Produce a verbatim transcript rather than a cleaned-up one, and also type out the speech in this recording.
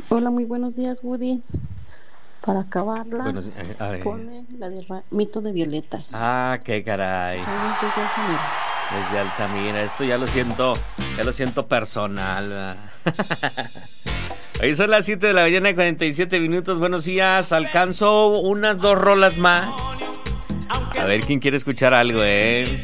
Hola, muy buenos días, Woody. Para acabarla, Bueno, sí, eh, a ver. pone la de Ra- Mito de Violetas. Ah, qué caray. Escuchamos desde Altamira. Desde Altamira, esto ya lo siento, ya lo siento personal. ¿verdad? Hoy son las siete de la mañana, cuarenta y siete minutos. Buenos días, alcanzo unas dos rolas más. A ver quién quiere escuchar algo, ¿eh?